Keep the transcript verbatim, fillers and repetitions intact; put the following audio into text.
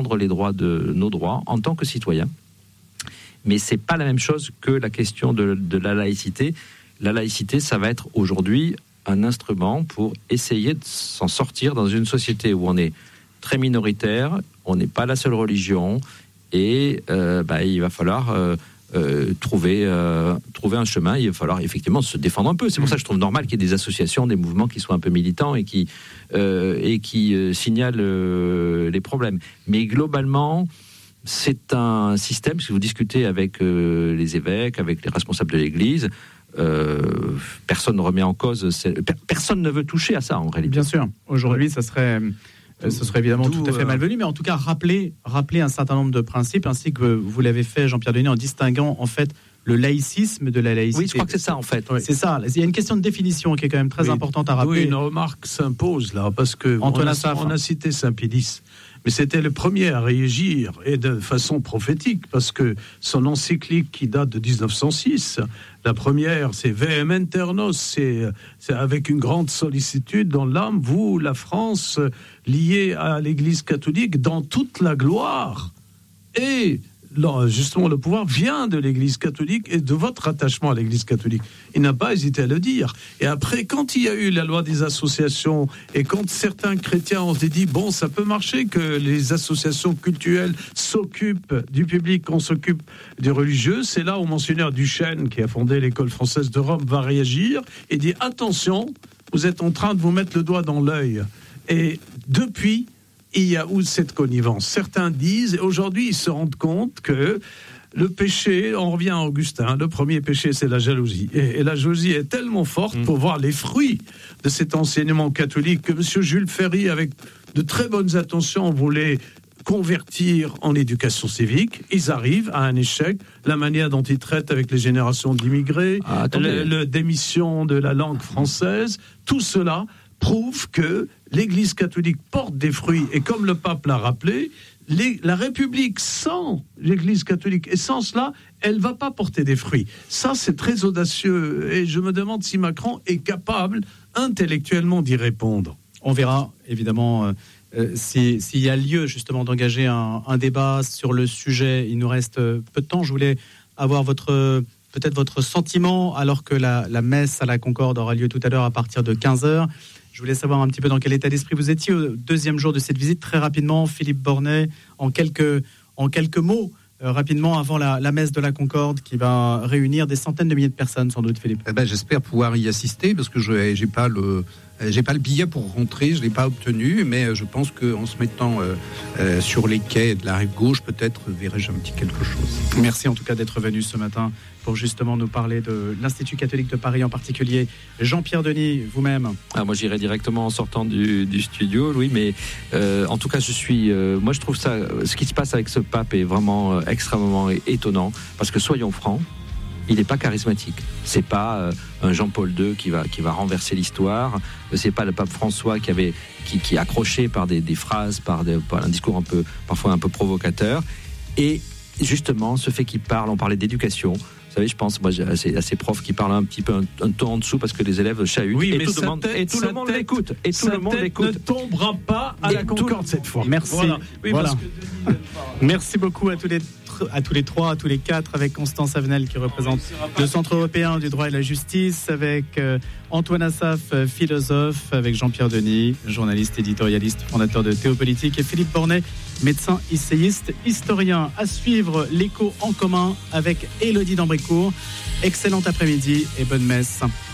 défendre les droits de nos droits en tant que citoyens. Mais c'est pas la même chose que la question de, de la laïcité. La laïcité, ça va être aujourd'hui un instrument pour essayer de s'en sortir dans une société où on est très minoritaire, on n'est pas la seule religion, et euh, bah, il va falloir euh, euh, trouver, euh, trouver un chemin, il va falloir effectivement se défendre un peu. C'est pour ça que je trouve normal qu'il y ait des associations, des mouvements qui soient un peu militants et qui, euh, et qui euh, signalent euh, les problèmes. Mais globalement, c'est un système, si vous discutez avec euh, les évêques, avec les responsables de l'Église, euh, personne ne remet en cause, personne ne veut toucher à ça en réalité. Bien sûr, aujourd'hui ça serait, euh, ce serait évidemment tout, tout à fait euh... malvenu, mais en tout cas rappeler, rappeler un certain nombre de principes, ainsi que vous l'avez fait Jean-Pierre Denis, en distinguant en fait le laïcisme de la laïcité. Oui, je crois que c'est ça en fait. Oui. C'est ça, il y a une question de définition qui est quand même très oui. importante à rappeler. Oui, une remarque s'impose là, parce que on a, on a cité Saint-Pédis. Mais c'était le premier à réagir, et de façon prophétique, parce que son encyclique qui date de dix-neuf cent six, la première, c'est Vehementernos, c'est, c'est avec une grande sollicitude dans l'âme, vous, la France, liée à l'Église catholique, dans toute la gloire. Et là, justement, le pouvoir vient de l'Église catholique et de votre attachement à l'Église catholique. Il n'a pas hésité à le dire. Et après, quand il y a eu la loi des associations et quand certains chrétiens ont dit, bon, ça peut marcher que les associations cultuelles s'occupent du public, qu'on s'occupe du religieux, c'est là où Monseigneur Duchesne, qui a fondé l'École française de Rome, va réagir et dit, attention, vous êtes en train de vous mettre le doigt dans l'œil. Et depuis, il y a où cette connivence. Certains disent, aujourd'hui ils se rendent compte que le péché, on revient à Augustin, le premier péché c'est la jalousie. Et, et la jalousie est tellement forte mmh. pour voir les fruits de cet enseignement catholique que M. Jules Ferry, avec de très bonnes intentions, voulait convertir en éducation civique. Ils arrivent à un échec. La manière dont ils traitent avec les générations d'immigrés, ah, le, le démission de la langue française, tout cela prouve que l'Église catholique porte des fruits, et comme le pape l'a rappelé, les, la République sans l'Église catholique, et sans cela, elle ne va pas porter des fruits. Ça, c'est très audacieux, et je me demande si Macron est capable intellectuellement d'y répondre. On verra, évidemment, euh, euh, si, s'il y a lieu, justement, d'engager un, un débat sur le sujet. Il nous reste peu de temps. Je voulais avoir votre... peut-être votre sentiment, alors que la, la messe à la Concorde aura lieu tout à l'heure à partir de quinze heures. Je voulais savoir un petit peu dans quel état d'esprit vous étiez au deuxième jour de cette visite. Très rapidement, Philippe Bornet, en quelques, en quelques mots, euh, rapidement, avant la, la messe de la Concorde qui va réunir des centaines de milliers de personnes, sans doute, Philippe. Eh ben, j'espère pouvoir y assister, parce que je j'ai pas le... J'ai pas le billet pour rentrer, je l'ai pas obtenu, mais je pense qu'en se mettant euh, euh, sur les quais de la rive gauche, peut-être verrai-je un petit quelque chose. Merci en tout cas d'être venu ce matin pour justement nous parler de l'Institut catholique de Paris en particulier. Jean-Pierre Denis, vous-même. Ah, moi j'irai directement en sortant du, du studio, oui, mais euh, en tout cas je suis, euh, moi je trouve ça, ce qui se passe avec ce pape est vraiment euh, extrêmement étonnant, parce que soyons francs, il n'est pas charismatique. C'est pas euh, un Jean-Paul deux qui va qui va renverser l'histoire. C'est pas le pape François qui avait qui, qui est accroché par des, des phrases, par, des, par un discours un peu parfois un peu provocateur. Et justement, ce fait qu'il parle, on parlait d'éducation. Vous savez, je pense, moi, à ces, à ces profs qui parlent un petit peu un, un ton en dessous parce que les élèves chahutent. Oui, et, mais tout le monde, tête, et tout le monde l'écoute. Et tout le monde l'écoute. Ne tombera pas à et la Concorde cette fois. Merci. Voilà. Oui, voilà. Parce que... Merci beaucoup à tous les à tous les trois, à tous les quatre, avec Constance Avenel qui représente le Centre européen du droit et de la justice, avec euh, Antoine Assaf, euh, philosophe, avec Jean-Pierre Denis, journaliste, éditorialiste, fondateur de Théopolitique, et Philippe Bornet, médecin essayiste, historien. À suivre l'Écho en commun avec Élodie d'Ambricourt. Excellent après-midi et bonne messe.